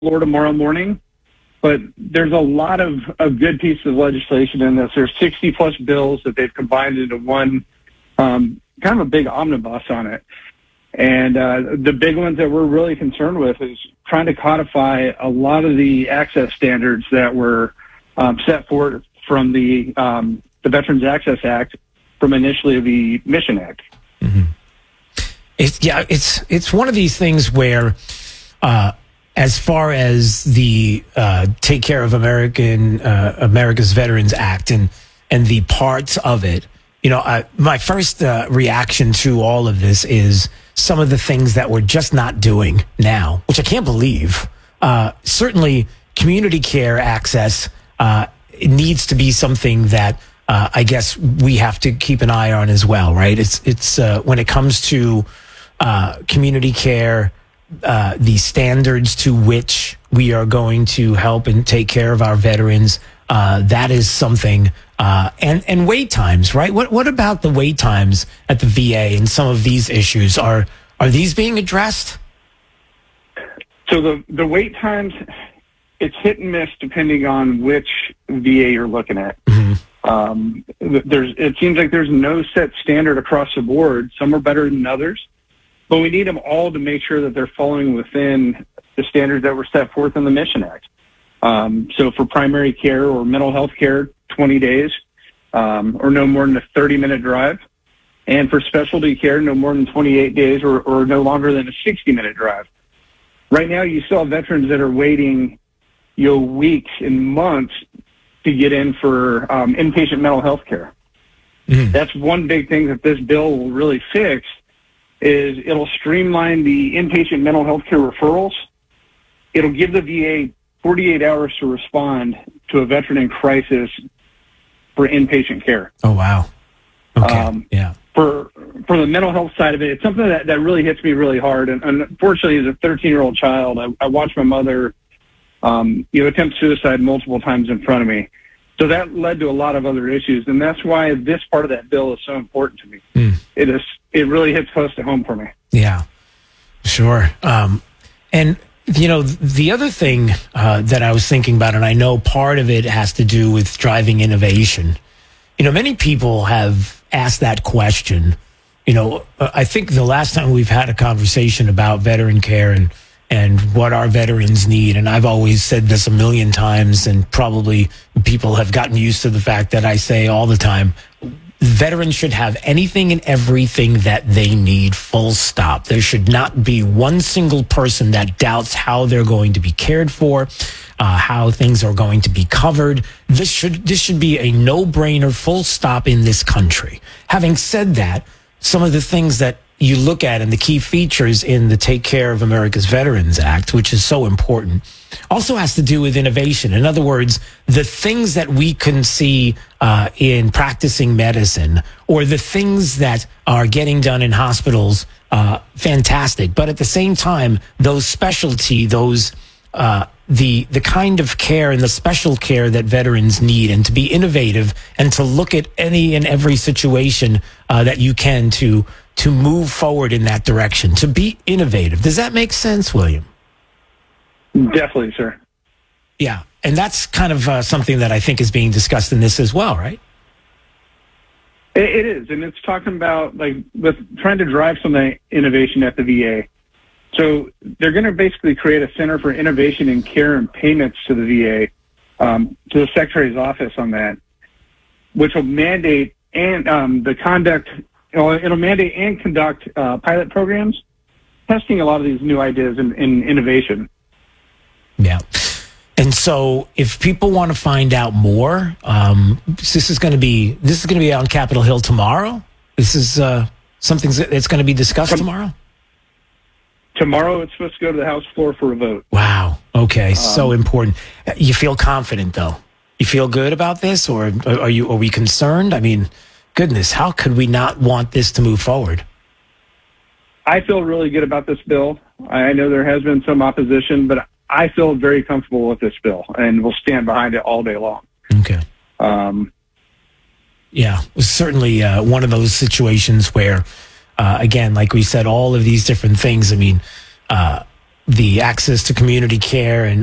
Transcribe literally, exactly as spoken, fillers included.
floor tomorrow morning, but there's a lot of, of good pieces of legislation in this. There's sixty plus bills that they've combined into one, um, kind of a big omnibus on it. And uh, the big ones that we're really concerned with is trying to codify a lot of the access standards that were um, set forth from the um, the Veterans Access Act from initially the Mission Act. Mm-hmm. It's, yeah, it's it's one of these things where, uh, as far as the uh, Take Care of American uh, America's Veterans Act and and the parts of it, you know, I, my first uh, reaction to all of this is some of the things that we're just not doing now, which I can't believe. Uh, certainly, community care access uh, needs to be something that uh, I guess we have to keep an eye on as well, right? It's it's uh, when it comes to uh, community care, uh, the standards to which we are going to help and take care of our veterans. Uh, that is something, uh, and and wait times, right? What what about the wait times at the V A and some of these issues? Are are these being addressed? So the the wait times, it's hit and miss depending on which V A you're looking at. Mm-hmm. Um, there's it seems like there's no set standard across the board. Some are better than others, but we need them all to make sure that they're falling within the standards that were set forth in the Mission Act. Um, so for primary care or mental health care, twenty days, um, or no more than a thirty minute drive. And for specialty care, no more than twenty-eight days or, or no longer than a sixty minute drive. Right now, you still have veterans that are waiting, you know, weeks and months to get in for um, inpatient mental health care. Mm-hmm. That's one big thing that this bill will really fix is it'll streamline the inpatient mental health care referrals. It'll give the V A forty-eight hours to respond to a veteran in crisis for inpatient care. Oh, wow. Okay. Um, yeah. For for the mental health side of it, it's something that, that really hits me really hard. And, and unfortunately, as a thirteen-year-old child, I, I watched my mother, um, you know, attempt suicide multiple times in front of me. So that led to a lot of other issues, and that's why this part of that bill is so important to me. Mm. It is. It really hits close to home for me. Yeah, sure. Um, and you know, the other thing uh, that I was thinking about, and I know part of it has to do with driving innovation. You know, many people have asked that question. You know, I think the last time we've had a conversation about veteran care and and what our veterans need, and I've always said this a million times, and probably people have gotten used to the fact that I say all the time, veterans should have anything and everything that they need, full stop. There should not be one single person that doubts how they're going to be cared for, uh, how things are going to be covered. This should this should be a no-brainer, full stop in this country. Having said that, some of the things that you look at and the key features in the Take Care of America's Veterans Act, which is so important, also has to do with innovation. In other words, the things that we can see uh, in practicing medicine or the things that are getting done in hospitals, uh, fantastic. But at the same time, those specialty, those uh, the the kind of care and the special care that veterans need, and to be innovative and to look at any and every situation uh, that you can to to move forward in that direction, to be innovative. Does that make sense, William? Definitely, sir. Yeah, and that's kind of uh, something that I think is being discussed in this as well, right? It, it is, and it's talking about like with trying to drive some of the innovation at the V A. So they're going to basically create a Center for Innovation in Care and Payments to the V A, um, to the Secretary's office on that, which will mandate and um, the conduct. You know, it'll mandate and conduct uh, pilot programs, testing a lot of these new ideas in, in innovation. Yeah. And so if people want to find out more, um, this is going to be this is going to be on Capitol Hill tomorrow. This is uh, something that's going to be discussed tomorrow. Tomorrow, it's supposed to go to the House floor for a vote. Wow. Okay. Um, so important. You feel confident, though. You feel good about this, or are you? Are we concerned? I mean, goodness, how could we not want this to move forward? I feel really good about this bill. I know there has been some opposition, but I feel very comfortable with this bill, and we'll stand behind it all day long. Okay. Um, yeah, it was certainly uh, one of those situations where, uh, again, like we said, all of these different things. I mean, uh, the access to community care and